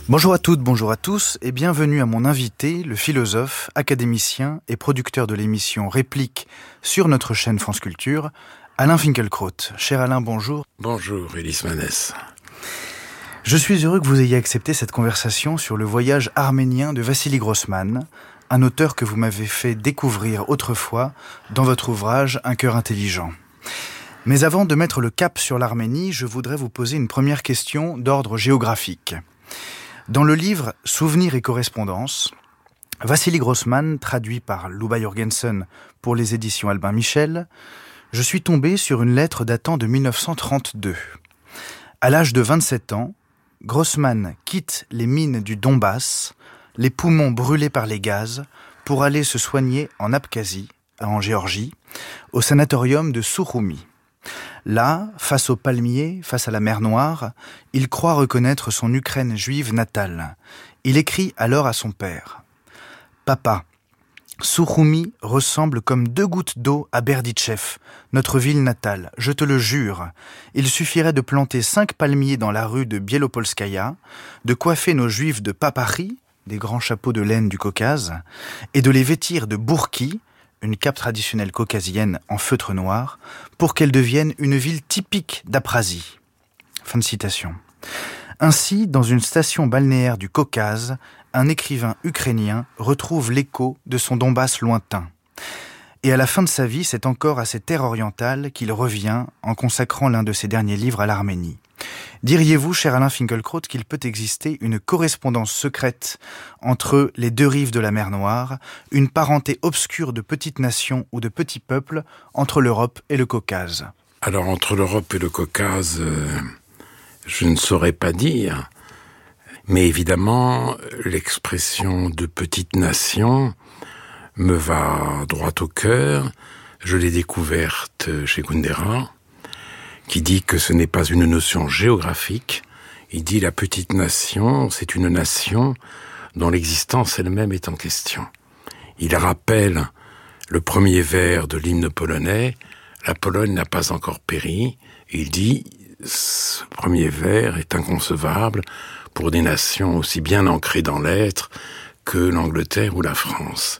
Bonjour à toutes, bonjour à tous et bienvenue à mon invité, le philosophe, académicien et producteur de l'émission Réplique sur notre chaîne France Culture, Alain Finkielkraut. Cher Alain, bonjour. Bonjour Ulysse Manès. Je suis heureux que vous ayez accepté cette conversation sur le voyage arménien de Vassili Grossman, un auteur que vous m'avez fait découvrir autrefois dans votre ouvrage Un cœur intelligent. Mais avant de mettre le cap sur l'Arménie, je voudrais vous poser une première question d'ordre géographique. Dans le livre Souvenirs et correspondances, Vassili Grossman, traduit par Louba Jorgensen pour les éditions Albin Michel, je suis tombé sur une lettre datant de 1932. À l'âge de 27 ans, Grossman quitte les mines du Donbass, les poumons brûlés par les gaz, pour aller se soigner en Abkhazie, en Géorgie, au sanatorium de Souroumi. Là, face aux palmiers, face à la mer Noire, il croit reconnaître son Ukraine juive natale. Il écrit alors à son père. « Papa, Souroumi ressemble comme 2 gouttes d'eau à Berditchev, notre ville natale, je te le jure. Il suffirait de planter 5 palmiers dans la rue de Bielopolskaya, de coiffer nos juifs de papari, des grands chapeaux de laine du Caucase, et de les vêtir de bourki, une cape traditionnelle caucasienne en feutre noir, pour qu'elle devienne une ville typique d'Aprasie. » Fin de citation. Ainsi, dans une station balnéaire du Caucase, un écrivain ukrainien retrouve l'écho de son Donbass lointain. Et à la fin de sa vie, c'est encore à ces terres orientales qu'il revient en consacrant l'un de ses derniers livres à l'Arménie. Diriez-vous, cher Alain Finkielkraut, qu'il peut exister une correspondance secrète entre les deux rives de la mer Noire, une parenté obscure de petites nations ou de petits peuples entre l'Europe et le Caucase ? Alors, entre l'Europe et le Caucase, je ne saurais pas dire. Mais évidemment, l'expression de petite nation me va droit au cœur. Je l'ai découverte chez Kundera, qui dit que ce n'est pas une notion géographique. Il dit la petite nation, c'est une nation dont l'existence elle-même est en question. Il rappelle le premier vers de l'hymne polonais, la Pologne n'a pas encore péri. Et il dit, ce premier vers est inconcevable pour des nations aussi bien ancrées dans l'être que l'Angleterre ou la France.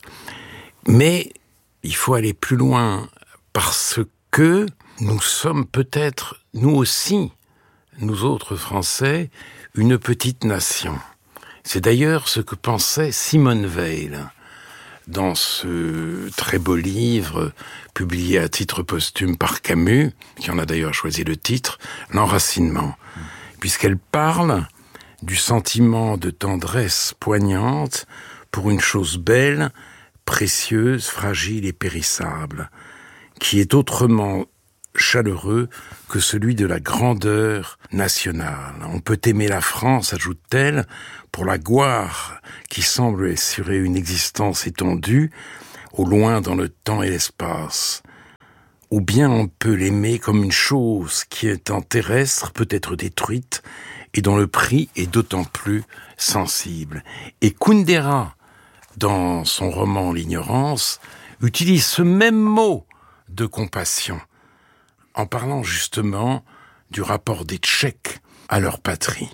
Mais il faut aller plus loin parce que nous sommes peut-être, nous aussi, nous autres Français, une petite nation. C'est d'ailleurs ce que pensait Simone Weil dans ce très beau livre publié à titre posthume par Camus, qui en a d'ailleurs choisi le titre, L'enracinement, puisqu'elle parle du sentiment de tendresse poignante pour une chose belle, précieuse, fragile et périssable, qui est autrement chaleureux que celui de la grandeur nationale. On peut aimer la France, ajoute-t-elle, pour la gloire qui semble assurer une existence étendue, au loin dans le temps et l'espace. Ou bien on peut l'aimer comme une chose qui, étant terrestre, peut être détruite et dont le prix est d'autant plus sensible. Et Kundera, dans son roman L'ignorance, utilise ce même mot de compassion, en parlant justement du rapport des Tchèques à leur patrie.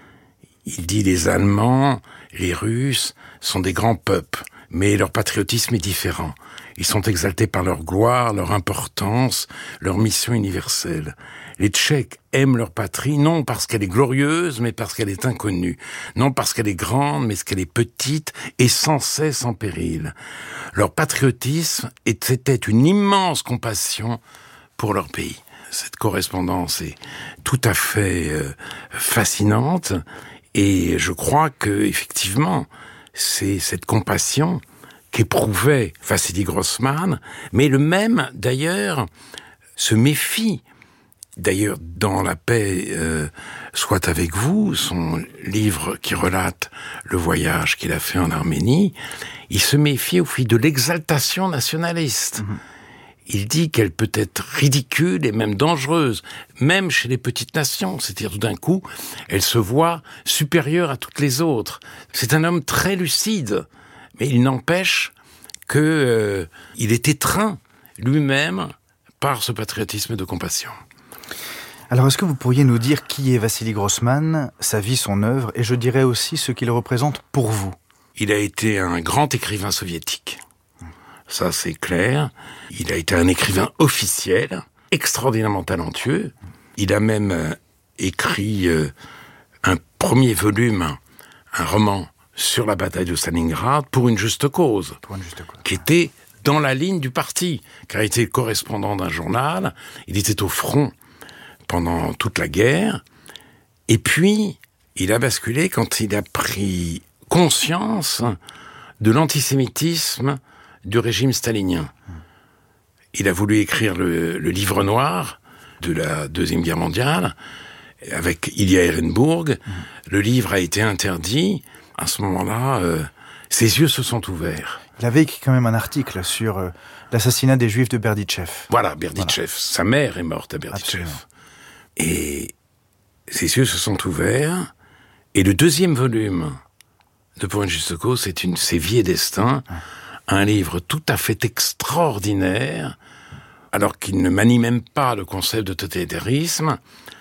Il dit les Allemands, les Russes sont des grands peuples, mais leur patriotisme est différent. Ils sont exaltés par leur gloire, leur importance, leur mission universelle. Les Tchèques aiment leur patrie, non parce qu'elle est glorieuse, mais parce qu'elle est inconnue. Non parce qu'elle est grande, mais parce qu'elle est petite et sans cesse en péril. Leur patriotisme c'était une immense compassion pour leur pays. Cette correspondance est tout à fait fascinante et je crois que effectivement c'est cette compassion qu'éprouvait Vassili Grossman, mais le même d'ailleurs se méfie. D'ailleurs, dans La paix soit avec vous, son livre qui relate le voyage qu'il a fait en Arménie, il se méfie au fil de l'exaltation nationaliste. Il dit qu'elle peut être ridicule et même dangereuse, même chez les petites nations. C'est-à-dire, tout d'un coup, elle se voit supérieure à toutes les autres. C'est un homme très lucide, mais il n'empêche que il est étreint lui-même par ce patriotisme de compassion. Alors, est-ce que vous pourriez nous dire qui est Vassili Grossman, sa vie, son œuvre, et je dirais aussi ce qu'il représente pour vous? Il a été un grand écrivain soviétique. Ça, c'est clair. Il a été un écrivain officiel, extraordinairement talentueux. Il a même écrit un premier volume, un roman sur la bataille de Stalingrad pour une juste cause, qui était dans la ligne du parti, car il était correspondant d'un journal, il était au front pendant toute la guerre, et puis il a basculé quand il a pris conscience de l'antisémitisme du régime stalinien. Il a voulu écrire le livre noir de la Deuxième Guerre mondiale, avec Ilya Ehrenburg. Le livre a été interdit. À ce moment-là, ses yeux se sont ouverts. Il avait écrit quand même un article sur l'assassinat des Juifs de Berdichev. Voilà, Berdichev. Voilà. Sa mère est morte à Berdichev. Absolument. Et ses yeux se sont ouverts. Et le deuxième volume de Pour une juste cause, c'est Vie et Destin, un livre tout à fait extraordinaire, alors qu'il ne manie même pas le concept de totalitarisme.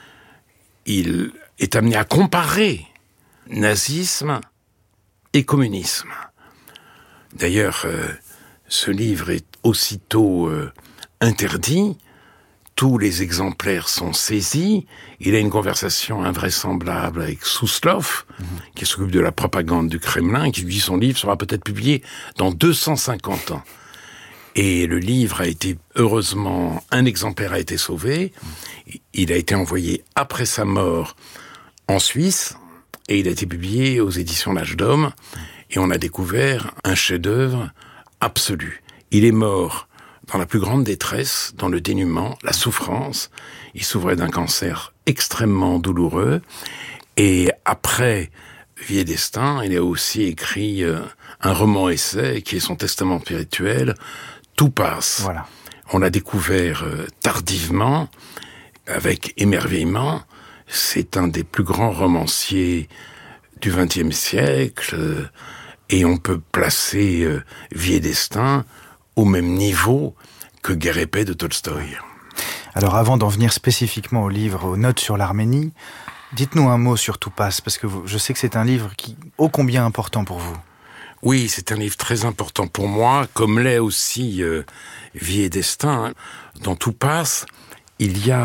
Il est amené à comparer nazisme et communisme. D'ailleurs, ce livre est aussitôt interdit, tous les exemplaires sont saisis, il a une conversation invraisemblable avec Souslov, qui s'occupe de la propagande du Kremlin, qui lui dit son livre sera peut-être publié dans 250 ans. Et le livre a été, heureusement, un exemplaire a été sauvé, il a été envoyé après sa mort en Suisse, et il a été publié aux éditions L'Âge d'Homme, et on a découvert un chef-d'œuvre absolu. Il est mort dans la plus grande détresse, dans le dénuement, la souffrance. Il souffrait d'un cancer extrêmement douloureux. Et après Vie et Destin, il a aussi écrit un roman-essai qui est son testament spirituel, Tout passe. Voilà. On l'a découvert tardivement, avec émerveillement. C'est un des plus grands romanciers du XXe siècle, et on peut placer Vie et Destin au même niveau que Guerre et paix de Tolstoï. Alors avant d'en venir spécifiquement au livre, aux notes sur l'Arménie, dites-nous un mot sur Tout passe, parce que je sais que c'est un livre qui ô combien important pour vous. Oui, c'est un livre très important pour moi, comme l'est aussi Vie et Destin. Dans Tout passe, il y a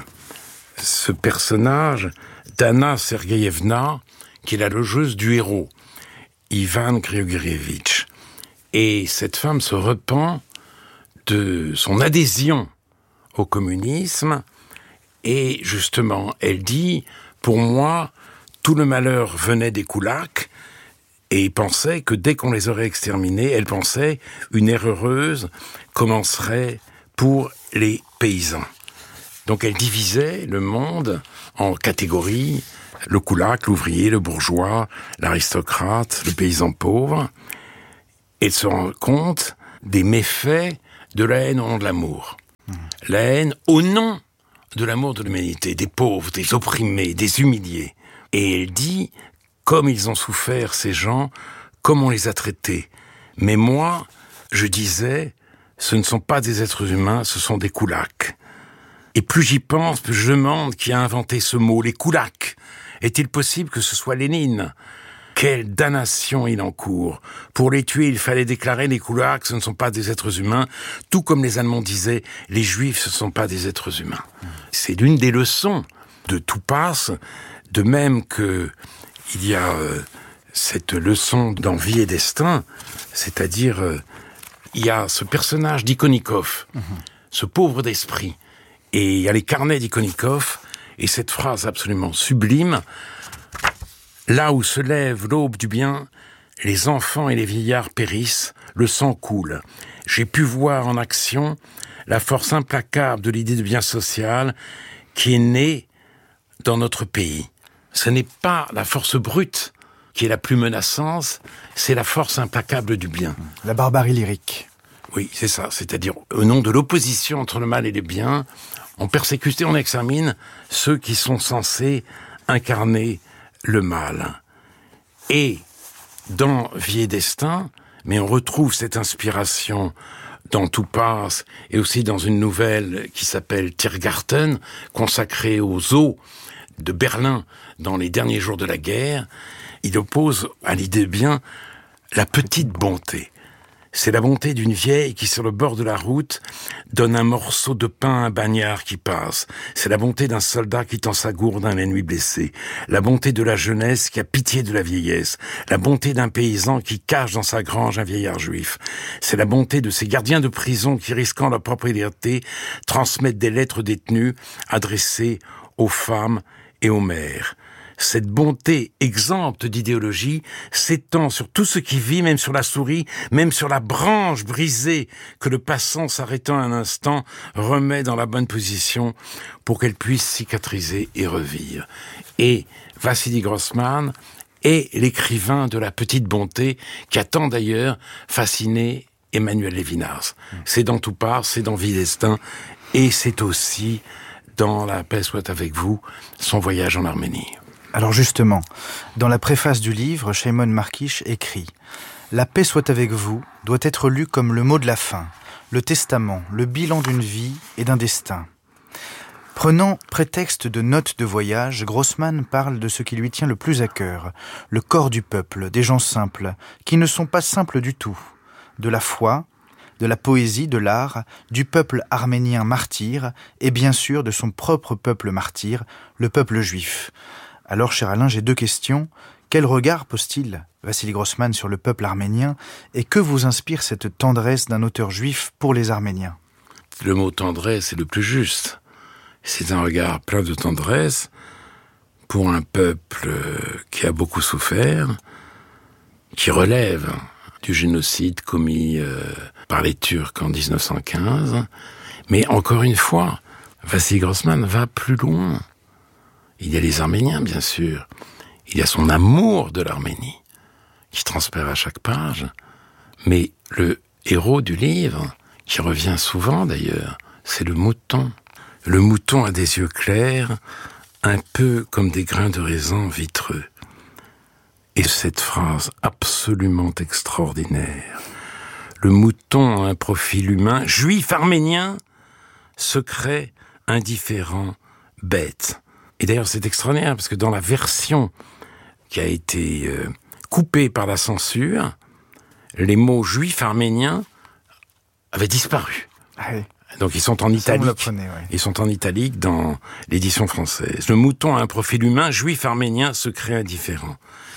ce personnage d'Anna Sergueïevna, qui est la logeuse du héros, Ivan Grigorievitch. Et cette femme se repent de son adhésion au communisme, et justement, elle dit, pour moi, tout le malheur venait des koulaks, et pensait que dès qu'on les aurait exterminés, elle pensait une ère heureuse commencerait pour les paysans. Donc elle divisait le monde en catégories, le koulak, l'ouvrier, le bourgeois, l'aristocrate, le paysan pauvre, et se rend compte des méfaits de la haine au nom de l'amour. La haine au nom de l'amour de l'humanité, des pauvres, des opprimés, des humiliés. Et elle dit, comme ils ont souffert, ces gens, comme on les a traités. Mais moi, je disais, ce ne sont pas des êtres humains, ce sont des koulaks. Et plus j'y pense, plus je demande qui a inventé ce mot, les koulaks. Est-il possible que ce soit Lénine ? Quelle damnation il encourt. Pour les tuer, il fallait déclarer les koulaks, ce ne sont pas des êtres humains, tout comme les Allemands disaient, les Juifs, ce ne sont pas des êtres humains. C'est l'une des leçons de Tout passe, de même que il y a cette leçon dans Vie et Destin, c'est-à-dire il y a ce personnage d'Ikonikov, ce pauvre d'esprit, et il y a les carnets d'Ikonikov, et cette phrase absolument sublime, là où se lève l'aube du bien, les enfants et les vieillards périssent, le sang coule. J'ai pu voir en action la force implacable de l'idée de bien social qui est née dans notre pays. Ce n'est pas la force brute qui est la plus menaçante, c'est la force implacable du bien. La barbarie lyrique. Oui, c'est ça. C'est-à-dire, au nom de l'opposition entre le mal et le bien, on persécute et on examine ceux qui sont censés incarner le mal. Et dans Vie et Destin, mais on retrouve cette inspiration dans Tout passe, et aussi dans une nouvelle qui s'appelle Tiergarten, consacrée aux eaux de Berlin dans les derniers jours de la guerre, il oppose à l'idée de bien la petite bonté. C'est la bonté d'une vieille qui, sur le bord de la route, donne un morceau de pain à un bagnard qui passe. C'est la bonté d'un soldat qui tend sa gourde à un ennemi blessé. La bonté de la jeunesse qui a pitié de la vieillesse. La bonté d'un paysan qui cache dans sa grange un vieillard juif. C'est la bonté de ces gardiens de prison qui, risquant leur propre liberté, transmettent des lettres détenues adressées aux femmes et aux mères. Cette bonté exempte d'idéologie s'étend sur tout ce qui vit, même sur la souris, même sur la branche brisée que le passant, s'arrêtant un instant, remet dans la bonne position pour qu'elle puisse cicatriser et revivre. Et Vassili Grossman est l'écrivain de la petite bonté qui a tant d'ailleurs fasciné Emmanuel Levinas. C'est dans Tout passe, c'est dans Vie d'Estaing, et c'est aussi dans La paix soit avec vous, son voyage en Arménie. Alors justement, dans la préface du livre, Shimon Markish écrit « La paix soit avec vous doit être lue comme le mot de la fin, le testament, le bilan d'une vie et d'un destin. » Prenant prétexte de notes de voyage, Grossman parle de ce qui lui tient le plus à cœur, le corps du peuple, des gens simples, qui ne sont pas simples du tout, de la foi, de la poésie, de l'art, du peuple arménien martyr et bien sûr de son propre peuple martyr, le peuple juif. Alors, cher Alain, j'ai deux questions. Quel regard pose-t-il, Vassili Grossman, sur le peuple arménien et que vous inspire cette tendresse d'un auteur juif pour les Arméniens ? Le mot tendresse est le plus juste. C'est un regard plein de tendresse pour un peuple qui a beaucoup souffert, qui relève du génocide commis par les Turcs en 1915. Mais encore une fois, Vassili Grossman va plus loin. Il y a les Arméniens, bien sûr. Il y a son amour de l'Arménie, qui transparaît à chaque page. Mais le héros du livre, qui revient souvent d'ailleurs, c'est le mouton. Le mouton a des yeux clairs, un peu comme des grains de raisin vitreux. Et cette phrase absolument extraordinaire. Le mouton a un profil humain, juif arménien, secret, indifférent, bête. Et d'ailleurs, c'est extraordinaire, parce que dans la version qui a été coupée par la censure, les mots juifs arméniens avaient disparu. Ah oui. Donc ils sont en italique. Ils sont en italique dans l'édition française. Le mouton a un profil humain, juif arménien, secret indifférent.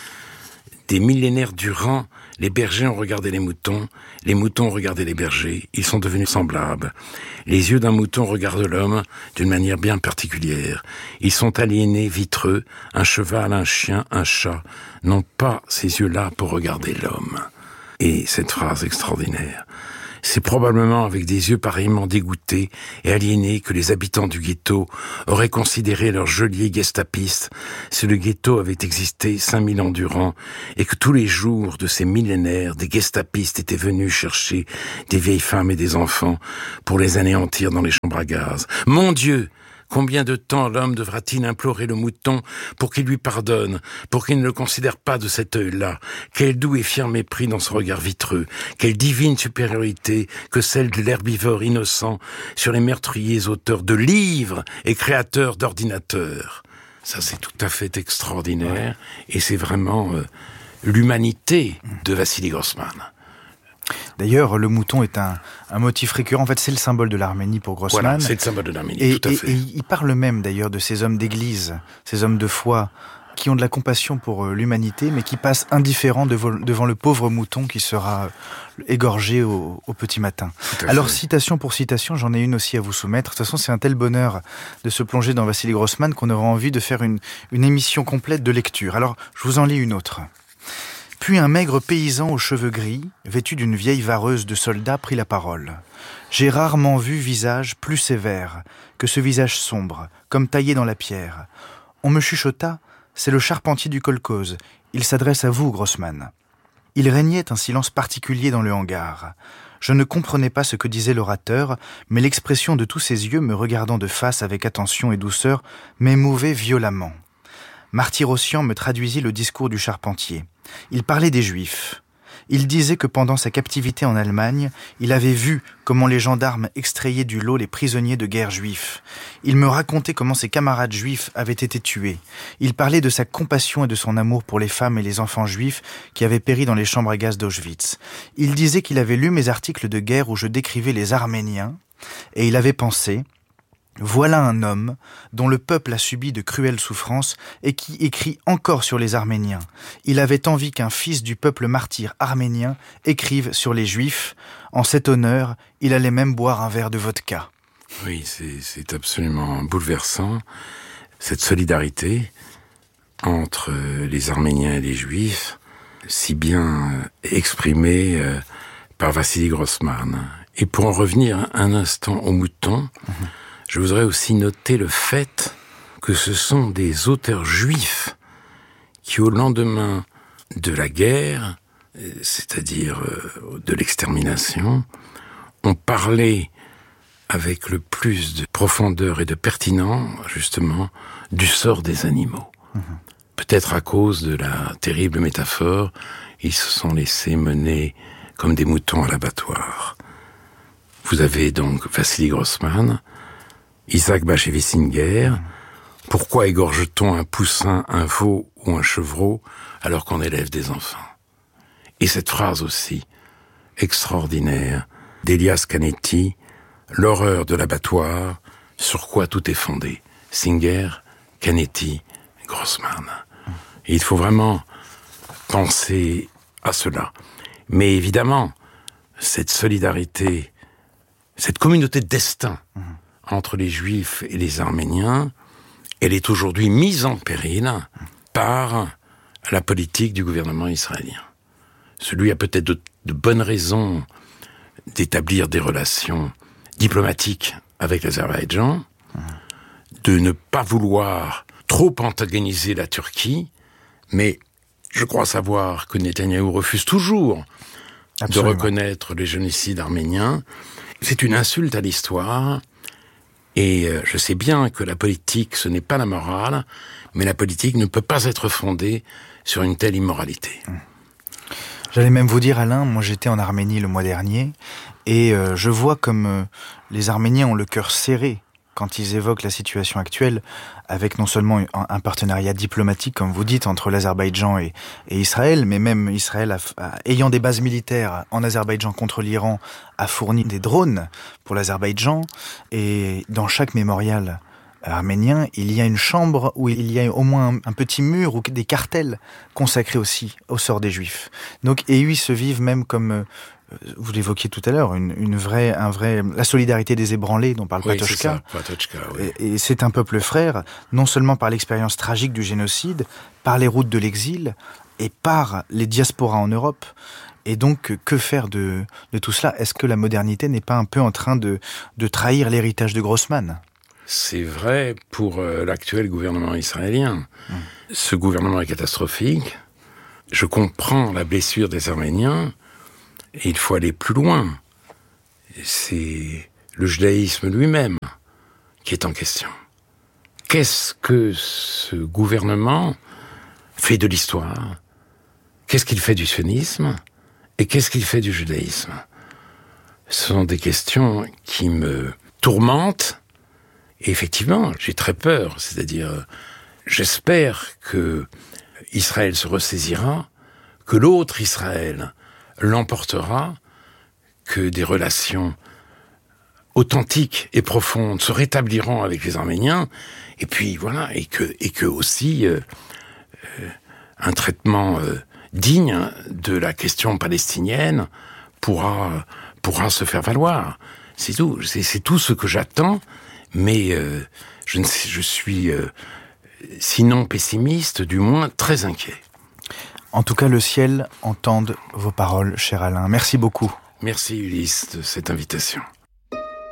Des millénaires durant, les bergers ont regardé les moutons ont regardé les bergers, ils sont devenus semblables. Les yeux d'un mouton regardent l'homme d'une manière bien particulière. Ils sont aliénés, vitreux, un cheval, un chien, un chat n'ont pas ces yeux-là pour regarder l'homme. Et cette phrase extraordinaire, c'est probablement avec des yeux pareillement dégoûtés et aliénés que les habitants du ghetto auraient considéré leurs geôliers gestapistes si le ghetto avait existé 5000 ans durant et que tous les jours de ces millénaires, des gestapistes étaient venus chercher des vieilles femmes et des enfants pour les anéantir dans les chambres à gaz. Mon Dieu! Combien de temps l'homme devra-t-il implorer le mouton pour qu'il lui pardonne, pour qu'il ne le considère pas de cet œil-là? Quel doux et fier mépris dans son regard vitreux, quelle divine supériorité que celle de l'herbivore innocent sur les meurtriers auteurs de livres et créateurs d'ordinateurs. Ça, c'est tout à fait extraordinaire, et c'est vraiment l'humanité de Vassili Grossman. D'ailleurs, le mouton est un motif récurrent. En fait, c'est le symbole de l'Arménie pour Grossman. Voilà, c'est le symbole de l'Arménie, tout à fait. Et il parle même, d'ailleurs, de ces hommes d'église, ces hommes de foi, qui ont de la compassion pour l'humanité, mais qui passent indifférents devant le pauvre mouton qui sera égorgé au petit matin. Alors, citation pour citation, j'en ai une aussi à vous soumettre. De toute façon, c'est un tel bonheur de se plonger dans Vassili Grossman qu'on aura envie de faire une émission complète de lecture. Alors, je vous en lis une autre. Puis un maigre paysan aux cheveux gris, vêtu d'une vieille vareuse de soldat, prit la parole. « J'ai rarement vu visage plus sévère que ce visage sombre, comme taillé dans la pierre. On me chuchota, c'est le charpentier du kolkhoz. Il s'adresse à vous, Grossman. » Il régnait un silence particulier dans le hangar. Je ne comprenais pas ce que disait l'orateur, mais l'expression de tous ses yeux me regardant de face avec attention et douceur m'émouvait violemment. Martyr Ossian me traduisit le discours du charpentier. Il parlait des Juifs. Il disait que pendant sa captivité en Allemagne, il avait vu comment les gendarmes extrayaient du lot les prisonniers de guerre juifs. Il me racontait comment ses camarades juifs avaient été tués. Il parlait de sa compassion et de son amour pour les femmes et les enfants juifs qui avaient péri dans les chambres à gaz d'Auschwitz. Il disait qu'il avait lu mes articles de guerre où je décrivais les Arméniens, et il avait pensé: voilà un homme dont le peuple a subi de cruelles souffrances et qui écrit encore sur les Arméniens. Il avait envie qu'un fils du peuple martyr arménien écrive sur les Juifs. En cet honneur, il allait même boire un verre de vodka. Oui, c'est absolument bouleversant, cette solidarité entre les Arméniens et les Juifs, si bien exprimée par Vassili Grossman. Et pour en revenir un instant aux moutons, je voudrais aussi noter le fait que ce sont des auteurs juifs qui, au lendemain de la guerre, c'est-à-dire de l'extermination, ont parlé avec le plus de profondeur et de pertinence, justement, du sort des animaux. Peut-être à cause de la terrible métaphore, ils se sont laissés mener comme des moutons à l'abattoir. Vous avez donc Vassili Grossman, Isaac Bashevis-Singer. Pourquoi égorge-t-on un poussin, un veau ou un chevreau alors qu'on élève des enfants? Et cette phrase aussi, extraordinaire, d'Elias Canetti, l'horreur de l'abattoir, sur quoi tout est fondé. Singer, Canetti, Grossman. Et il faut vraiment penser à cela. Mais évidemment, cette solidarité, cette communauté de destin entre les Juifs et les Arméniens, elle est aujourd'hui mise en péril par la politique du gouvernement israélien. Celui a peut-être de bonnes raisons d'établir des relations diplomatiques avec l'Azerbaïdjan, de ne pas vouloir trop antagoniser la Turquie, mais je crois savoir que Netanyahou refuse toujours de reconnaître les génocides arméniens. C'est une insulte à l'histoire, et je sais bien que la politique, ce n'est pas la morale, mais la politique ne peut pas être fondée sur une telle immoralité. J'allais même vous dire, Alain, moi j'étais en Arménie le mois dernier, et je vois comme les Arméniens ont le cœur serré quand ils évoquent la situation actuelle, avec non seulement un partenariat diplomatique, comme vous dites, entre l'Azerbaïdjan et Israël, mais même Israël, ayant des bases militaires en Azerbaïdjan contre l'Iran, a fourni des drones pour l'Azerbaïdjan, et dans chaque mémorial arménien, il y a une chambre où il y a au moins un petit mur ou des cartels consacrés aussi au sort des Juifs. Donc, et eux, ils se vivent même comme... Vous l'évoquiez tout à l'heure, la solidarité des ébranlés dont parle Patochka. Oui. Et c'est un peuple frère, non seulement par l'expérience tragique du génocide, par les routes de l'exil et par les diasporas en Europe. Et donc, que faire de tout cela? Est-ce que la modernité n'est pas un peu en train de trahir l'héritage de Grossman? C'est vrai pour l'actuel gouvernement israélien. Ce gouvernement est catastrophique. Je comprends la blessure des Arméniens. Et il faut aller plus loin. C'est le judaïsme lui-même qui est en question. Qu'est-ce que ce gouvernement fait de l'histoire? Qu'est-ce qu'il fait du sionisme? Et qu'est-ce qu'il fait du judaïsme? Ce sont des questions qui me tourmentent. Et effectivement, j'ai très peur. C'est-à-dire, j'espère que Israël se ressaisira, que l'autre Israël l'emportera, que des relations authentiques et profondes se rétabliront avec les Arméniens, et puis voilà, et que aussi un traitement digne de la question palestinienne pourra se faire valoir. C'est tout. C'est tout ce que j'attends, mais je suis sinon pessimiste, du moins très inquiet. En tout cas, le ciel entende vos paroles, cher Alain. Merci beaucoup. Merci Ulysse de cette invitation.